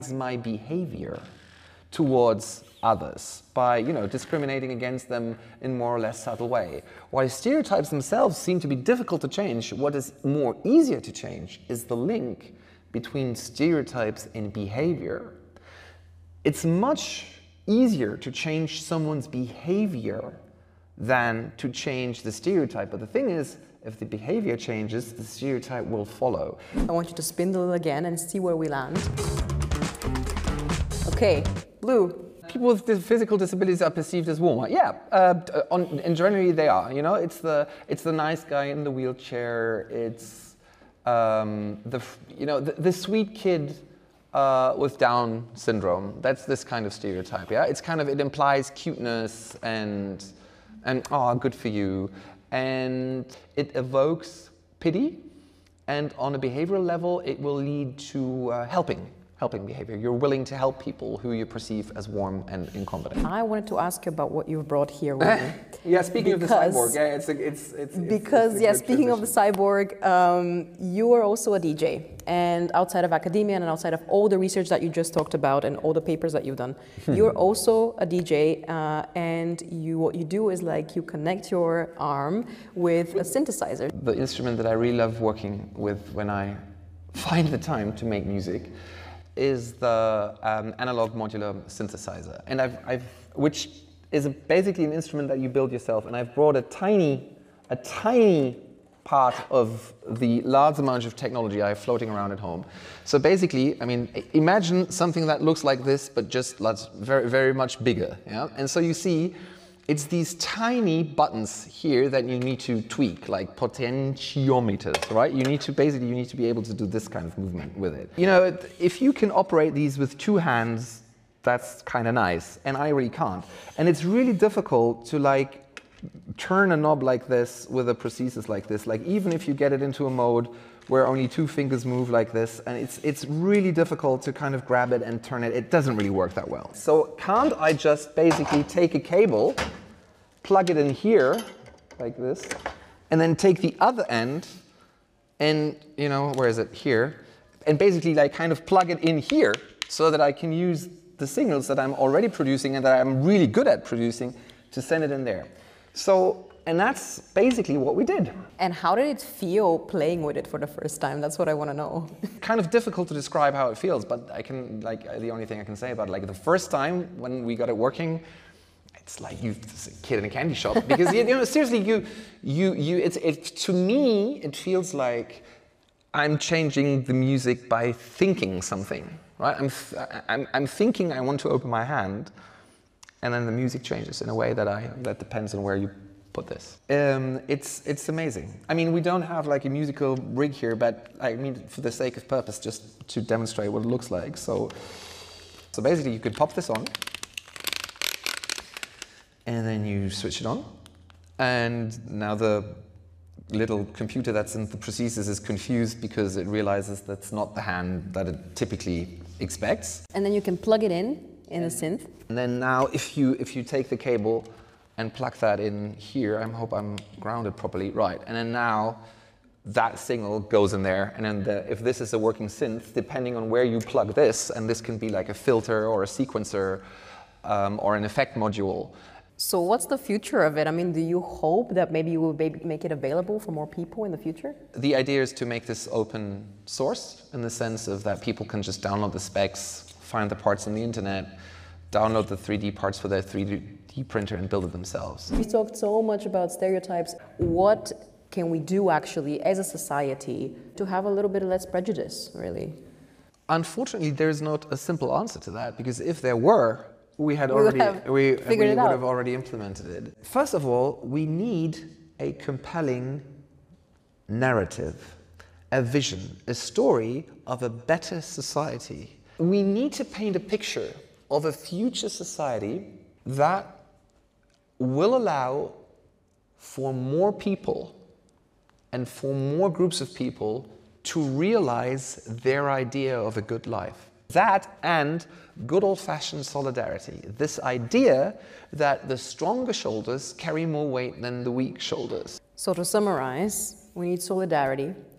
my behavior towards others by, discriminating against them in more or less subtle way. While stereotypes themselves seem to be difficult to change, what is more easier to change is the link between stereotypes and behavior. It's much easier to change someone's behavior than to change the stereotype. But the thing is, if the behavior changes, the stereotype will follow. I want you to spindle it again and see where we land. Okay, blue. People with physical disabilities are perceived as warmer. Yeah, in generally they are. It's the nice guy in the wheelchair. It's the sweet kid with Down syndrome. That's this kind of stereotype. Yeah, it implies cuteness and oh, good for you, and it evokes pity. And on a behavioral level, it will lead to helping behavior. You're willing to help people who you perceive as warm and incompetent. I wanted to ask you about what you've brought here with you. Yeah, speaking of the cyborg, yeah, speaking of the cyborg, you are also a DJ, and outside of academia and outside of all the research that you just talked about and all the papers that you've done, you're also a DJ, and what you do is you connect your arm with a synthesizer. The instrument that I really love working with when I find the time to make music is the analog modular synthesizer, and which is basically an instrument that you build yourself. And I've brought a tiny part of the large amount of technology I have floating around at home. So basically, imagine something that looks like this, but just very, very much bigger. Yeah, and so you see, it's these tiny buttons here that you need to tweak, like potentiometers, right? You need to be able to do this kind of movement with it. If you can operate these with two hands, that's kind of nice, and I really can't. And it's really difficult to turn a knob like this with a prosthesis like this. Even if you get it into a mode where only two fingers move like this, and it's really difficult to kind of grab it and turn it. It doesn't really work that well. So can't I just basically take a cable, plug it in here, like this, and then take the other end and, where is it? Here. And basically kind of plug it in here so that I can use the signals that I'm already producing and that I'm really good at producing to send it in there. And that's basically what we did. And how did it feel playing with it for the first time? That's what I want to know. Kind of difficult to describe how it feels, but I can, the only thing I can say about it, the first time when we got it working, it's like you're a kid in a candy shop. Because, seriously, to me, it feels like I'm changing the music by thinking something, right? I'm thinking I want to open my hand, and then the music changes in a way that depends on where you put this. It's amazing. We don't have a musical rig here, but for the sake of purpose, just to demonstrate what it looks like. So basically, you could pop this on, and then you switch it on, and now the little computer that's in the prosthesis is confused because it realizes that's not the hand that it typically expects. And then you can plug it in the synth. And then now, if you take the cable and plug that in here, I hope I'm grounded properly, right? And then now that signal goes in there, and then if this is a working synth, depending on where you plug this, and this can be like a filter or a sequencer or an effect module. So what's the future of it? Do you hope that maybe you will make it available for more people in the future? The idea is to make this open source in the sense of that people can just download the specs, find the parts on the internet, download the 3D parts for their 3D printer and build it themselves. We talked so much about stereotypes. What can we do actually as a society to have a little bit less prejudice, really? Unfortunately, there's not a simple answer to that, because if there were, we would have already implemented it. First of all, we need a compelling narrative, a vision, a story of a better society. We need to paint a picture of a future society that will allow for more people and for more groups of people to realize their idea of a good life. That and good old-fashioned solidarity. This idea that the stronger shoulders carry more weight than the weak shoulders. So to summarize, we need solidarity,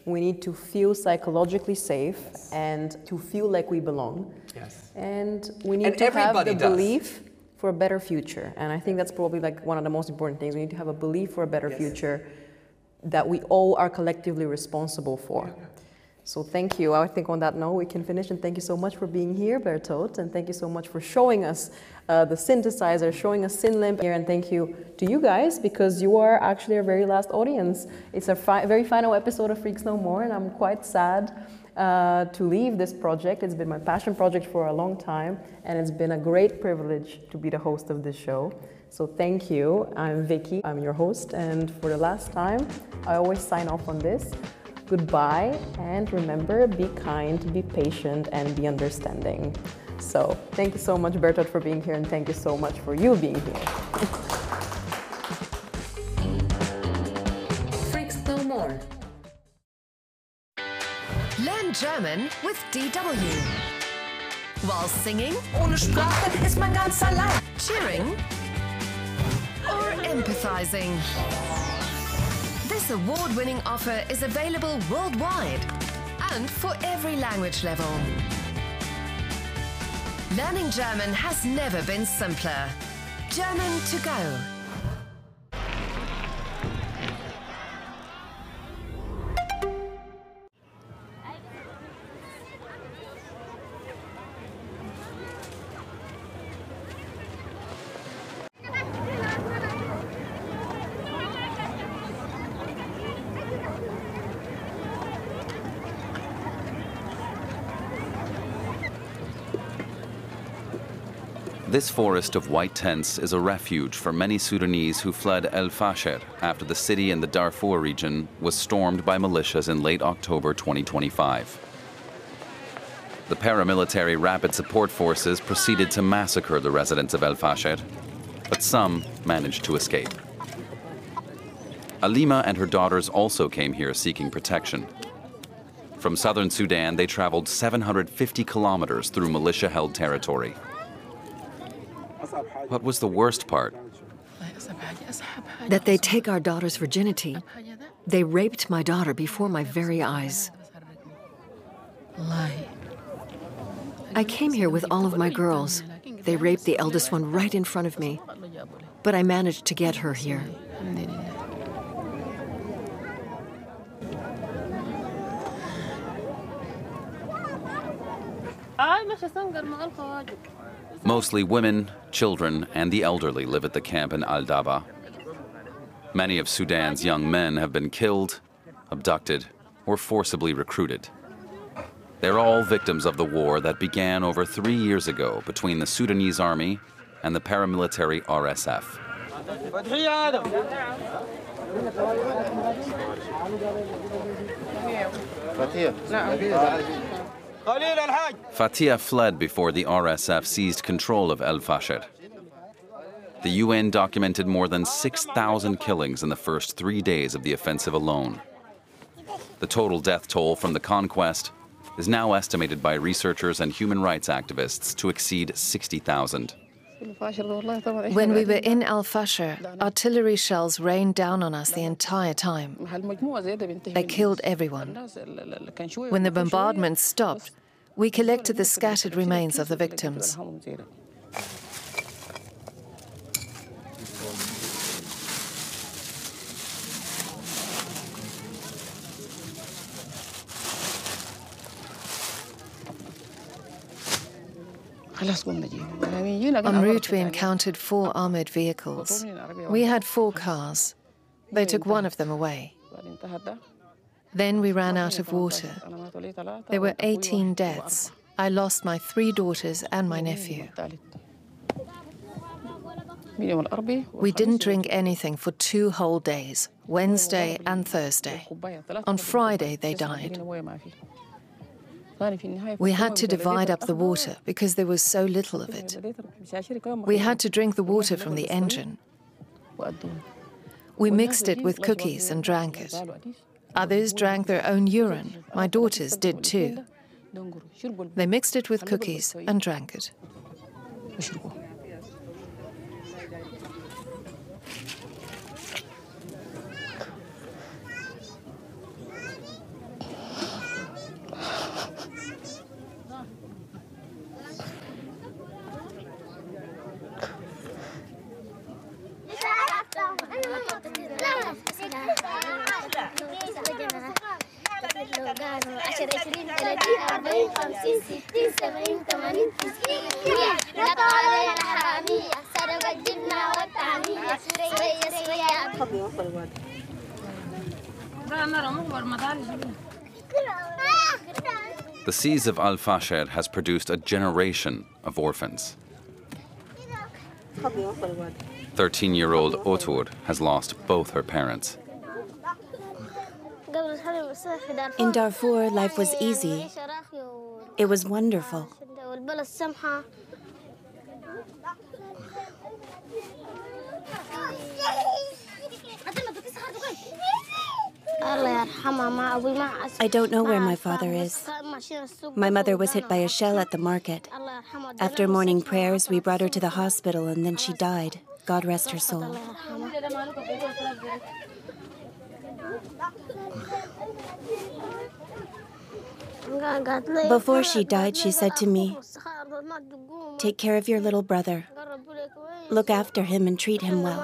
We need to feel psychologically safe and to feel like we belong. Yes. And we need And to have the everybody does. belief for a better future. And I think that's probably like one of the most important things. We need to have a belief for a better future that we all are collectively responsible for. So thank you. I think on that note we can finish, and thank you so much for being here, Bertolt, and thank you so much for showing us the synthesizer, showing us SynLimp here, and thank you to you guys because you are actually our very last audience. It's a very final episode of Freaks No More, and I'm quite sad to leave this project. It's been my passion project for a long time, and it's been a great privilege to be the host of this show. So thank you. I'm Vicky, I'm your host, and for the last time, I always sign off on this. Goodbye, and remember, be kind, be patient, and be understanding. So thank you so much, Bertolt, for being here, and thank you so much for you being here. Freaks No More. Learn German with DW. While singing, Ohne Sprache ist man ganz allein. cheering, or empathizing. This award-winning offer is available worldwide and for every language level. Learning German has never been simpler. German to go. This forest of white tents is a refuge for many Sudanese who fled El Fasher after the city in the Darfur region was stormed by militias in late October 2025. The paramilitary Rapid Support Forces proceeded to massacre the residents of El Fasher, but some managed to escape. Alima and her daughters also came here seeking protection. From southern Sudan, they traveled 750 kilometers through militia-held territory. What was the worst part? That they take our daughter's virginity. They raped my daughter before my very eyes. I came here with all of my girls. They raped the eldest one right in front of me. But I managed to get her here. Mostly women, children, and the elderly live at the camp in Al-Daba. Many of Sudan's young men have been killed, abducted, or forcibly recruited. They're all victims of the war that began over 3 years ago between the Sudanese army and the paramilitary RSF. Fatia fled before the RSF seized control of El Fasher. The UN documented more than 6,000 killings in the first 3 days of the offensive alone. The total death toll from the conquest is now estimated by researchers and human rights activists to exceed 60,000. When we were in Al Fasher, artillery shells rained down on us the entire time. They killed everyone. When the bombardment stopped, we collected the scattered remains of the victims. En route, we encountered 4 armored vehicles. We had 4 cars. They took one of them away. Then we ran out of water. There were 18 deaths. I lost my 3 daughters and my nephew. We didn't drink anything for 2 whole days, Wednesday and Thursday. On Friday, they died. We had to divide up the water because there was so little of it. We had to drink the water from the engine. We mixed it with cookies and drank it. Others drank their own urine. My daughters did too. They mixed it with cookies and drank it. The siege of Al-Fasher has produced a generation of orphans. 13-year-old Otur has lost both her parents. In Darfur, life was easy. It was wonderful. I don't know where my father is. My mother was hit by a shell at the market. After morning prayers, we brought her to the hospital and then she died. God rest her soul. Before she died, she said to me, "Take care of your little brother. Look after him and treat him well."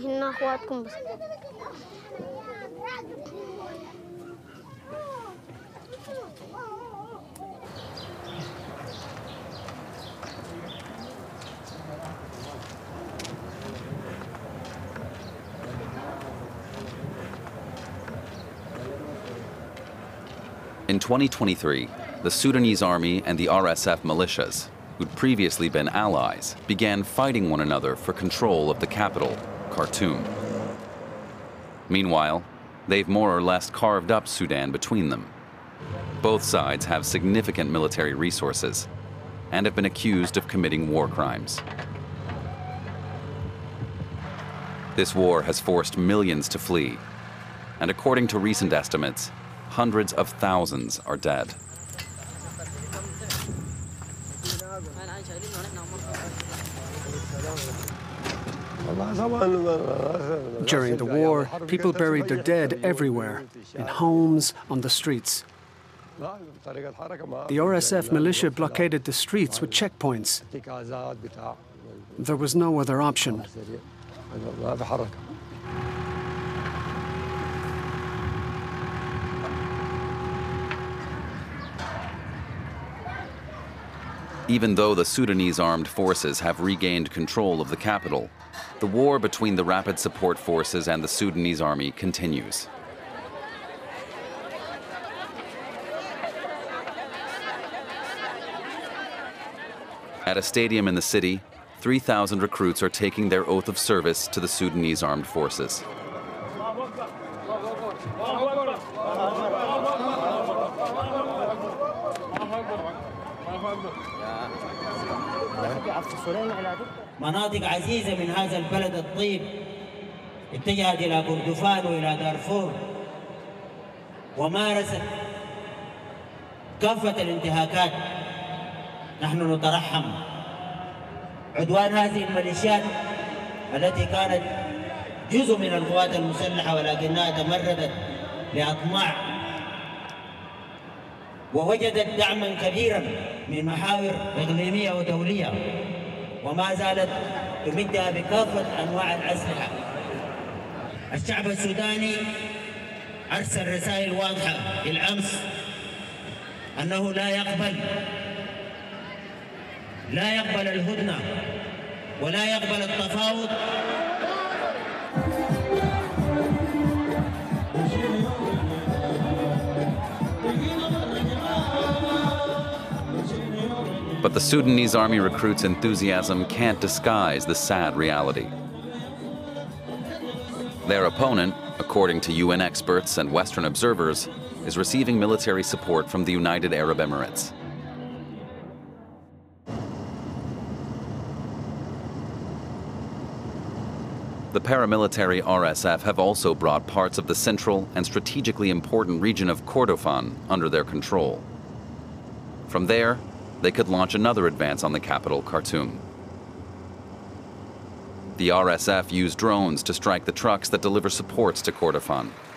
In 2023, the Sudanese army and the RSF militias, who'd previously been allies, began fighting one another for control of the capital, Khartoum. Meanwhile, they've more or less carved up Sudan between them. Both sides have significant military resources and have been accused of committing war crimes. This war has forced millions to flee, and according to recent estimates, hundreds of thousands are dead. During the war, people buried their dead everywhere, in homes, on the streets. The RSF militia blockaded the streets with checkpoints. There was no other option. Even though the Sudanese armed forces have regained control of the capital, the war between the Rapid Support Forces and the Sudanese army continues. At a stadium in the city, 3,000 recruits are taking their oath of service to the Sudanese armed forces. مناطق عزيزة من هذا البلد الطيب اتجهت إلى كردفان وإلى دارفور ومارست كافة الانتهاكات. نحن نترحم عدوان هذه الميليشيات التي كانت جزء من القوات المسلحة ولكنها تمردت لأطماع ووجدت دعما كبيرا من محاور إقليمية ودولية وما زالت تمدها بكافة أنواع الأسلحة. الشعب السوداني أرسل رسائل واضحة بالأمس أنه لا يقبل الهدنة ولا يقبل التفاوض. But the Sudanese army recruits' enthusiasm can't disguise the sad reality. Their opponent, according to UN experts and Western observers, is receiving military support from the United Arab Emirates. The paramilitary RSF have also brought parts of the central and strategically important region of Kordofan under their control. From there, they could launch another advance on the capital, Khartoum. The RSF used drones to strike the trucks that deliver supports to Kordofan.